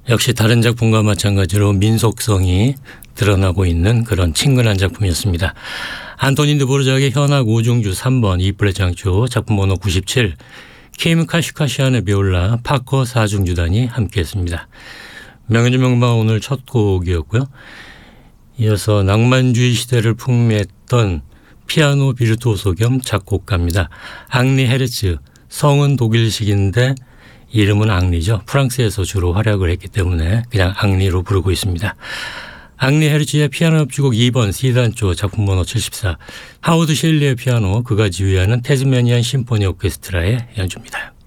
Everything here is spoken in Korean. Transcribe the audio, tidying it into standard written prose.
역시 다른 작품과 마찬가지로 민속성이 드러나고 있는 그런 친근한 작품이었습니다. 안토닌 드보르작의 현악 5중주 3번 E플랫 장조 작품 번호 97, 킴 카시카시안의 비올라 파커 4중주단이 함께했습니다. 명연주 명반 오늘 첫 곡이었고요. 이어서 낭만주의 시대를 풍미했던 피아노 비르투오소 겸 작곡가입니다. 앙리 헤르츠, 성은 독일식인데 이름은 앙리죠. 프랑스에서 주로 활약을 했기 때문에 그냥 앙리로 부르고 있습니다. 앙리 헤르츠의 피아노 협주곡 2번 C단조 작품 번호 74, 하워드 셸리의 피아노, 그가 지휘하는 태즈메니안 심포니 오케스트라의 연주입니다.